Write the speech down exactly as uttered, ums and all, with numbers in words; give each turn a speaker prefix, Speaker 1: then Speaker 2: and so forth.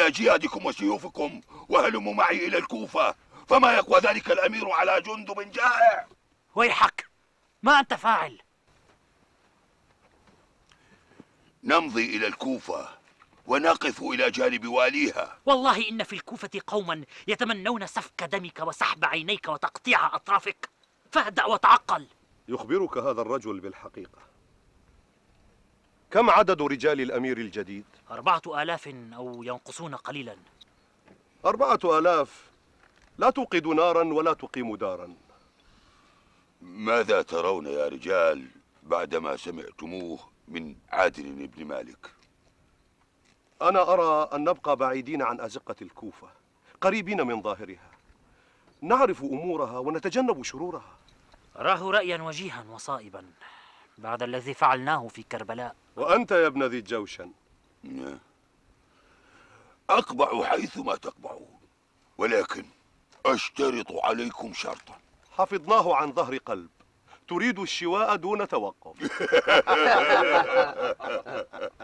Speaker 1: إلى جيادكم وسيوفكم وهلموا معي إلى الكوفة، فما يقوى ذلك الأمير على جندب جائع.
Speaker 2: ويحك، ما أنت فاعل؟
Speaker 1: نمضي إلى الكوفة ونقف إلى جانب واليها.
Speaker 2: والله إن في الكوفة قوما يتمنون سفك دمك وسحب عينيك وتقطيع أطرافك، فاهدأ وتعقل.
Speaker 3: يخبرك هذا الرجل بالحقيقة. كم عدد رجال الأمير الجديد؟
Speaker 2: أربعة آلاف أو ينقصون قليلا.
Speaker 3: أربعة آلاف لا توقد نارا ولا تقيم دارا.
Speaker 1: ماذا ترون يا رجال بعدما سمعتموه من عادل بن مالك؟
Speaker 3: أنا أرى أن نبقى بعيدين عن أزقة الكوفة، قريبين من ظاهرها، نعرف أمورها ونتجنب شرورها.
Speaker 2: أراه رأيا وجيها وصائبا بعد الذي فعلناه في كربلاء.
Speaker 3: وأنت يا ابن ذي الجوشن؟
Speaker 1: أقبع حيثما تقبعون، ولكن أشترط عليكم شرطا.
Speaker 3: حفظناه عن ظهر قلب. تريد الشواء دون توقف.